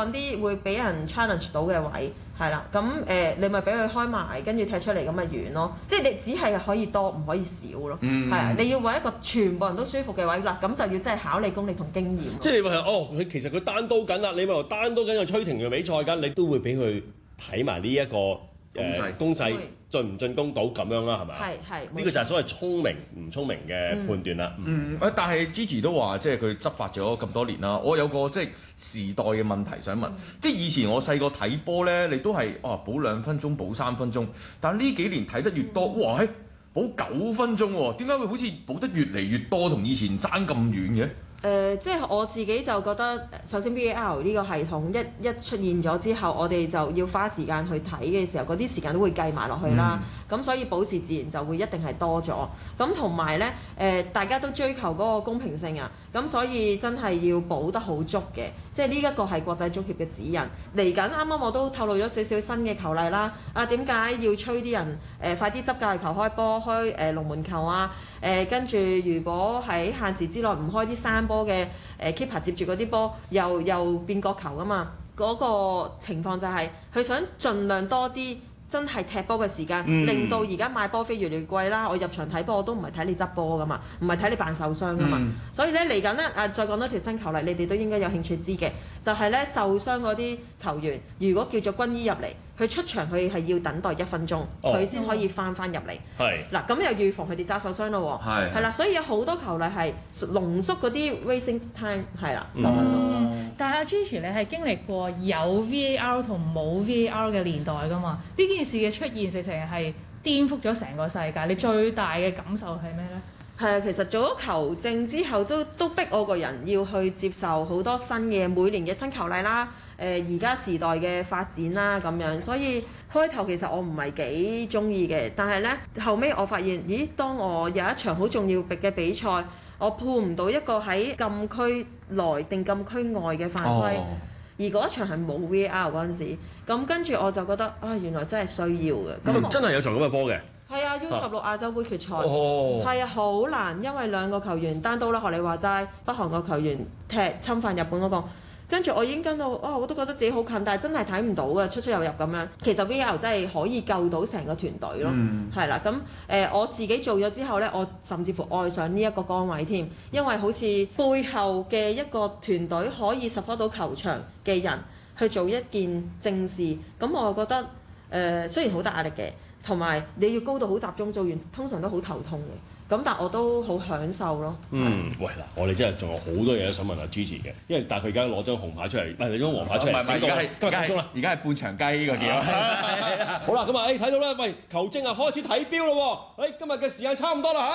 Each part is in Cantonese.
揾啲會俾人 challenge 到嘅位，係啦。咁你咪俾佢開埋，跟住踢出嚟咁咪完咯。即係你只係可以多，唔可以少咯。係啊，你要揾一個全部人都舒服嘅位啦，咁就要真係考你功力同經驗。 即係你話佢其實佢單刀緊啦，你咪話單刀緊個崔婷嘅比賽緊，你都會俾佢睇埋呢一個攻勢進唔進攻到咁樣啦，係咪？ 係呢個就係所謂聰明唔聰明嘅判斷啦。 但係 Gigi 都話即係佢執法咗咁多年啦。我有個即係時代嘅問題想問，即係以前我細個睇波咧，你都係補2分鐘、補3分鐘，但係呢幾年睇得越多，哇補9分鐘喎，點解會好似補得越嚟越多，同以前爭咁遠嘅？ 即係我自己就覺得，首先 VAR 呢個系統一出現咗之後，我哋就要花時間去睇嘅時候，嗰啲時間都會計埋落去啦。咁所以補時自然就會一定係多咗。咁同埋呢，大家都追求嗰個公平性啊，咁所以真係要補得好足嘅。即係呢一個係國際足協嘅指引。嚟緊啱啱我都透露咗少少新嘅球例啦。點解要催啲人快啲執隔離球開波，開龍門球啊？跟住如果喺限時之內唔開啲3波嘅keeper 接住嗰啲波，又變角球噶嘛？嗰個情況就係佢想盡量多啲真係踢波嘅時間，令到而家買波飛越嚟越貴啦。我入場睇波我都唔係睇你執波噶嘛，唔係睇你扮受傷噶嘛。所以咧嚟緊咧再講多條新球例，你哋都應該有興趣知嘅，就係咧受傷嗰啲球員，如果叫做軍醫入嚟，佢出場佢係要等待1分鐘，佢先可以翻入嚟。係嗱，咁又預防佢哋揸手傷咯喎。係啦，所以有好多球例係濃縮嗰啲 racing time 係啦。 但係阿 Gigi 你係經歷過有 VAR 同冇 VAR 嘅年代㗎嘛？呢件事嘅出現直情係顛覆咗成個世界。你最大嘅感受係咩呢？ 係啊，其實做咗球證之後，都逼我個人要去接受好多新嘅每年嘅新球例啦。而家時代嘅發展啦咁樣，所以開頭其實我唔係幾中意嘅，但係呢，後尾我發現，咦，當我有一場好重要嘅比賽，我判唔到一個喺禁區內定禁區外嘅犯規，而嗰一場係冇 VAR 嗰陣時，咁跟住我就覺得原來真係需要嘅。 咁真係有場咁嘅波嘅？ 係啊，U16亞洲杯決賽，係啊，好難，因為2個球員單刀啦，學你話齋，北韓個球員踢侵犯日本嗰個。跟住我已經跟到，我都覺得自己好近，但係真係睇唔到嘅，出出入入咁樣。其實 VAR 真係可以救到成個團隊咯，係啦。咁我自己做咗之後呢，我甚至乎愛上呢一個崗位添，因為好似背後嘅一個團隊可以 support 到球場嘅人去做一件正事，咁我覺得雖然好大壓力嘅，同埋你要高度好集中，做完通常都好頭痛嘅。咁但我都好享受咯。 喂嗱，我哋真係仲有好多嘢想問下 Gigi 嘅，因為但係佢而家攞張紅牌出嚟，唔係你張黃牌出嚟， 而家係今日集中啦，而家係半場雞嗰啲咯。 好啦，咁啊，睇到啦，喂，球證啊開始睇錶咯喎，今日嘅時間差唔多啦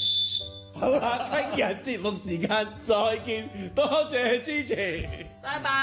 嚇。好啦，聽日節目時間再見，多謝 Gigi， 拜拜。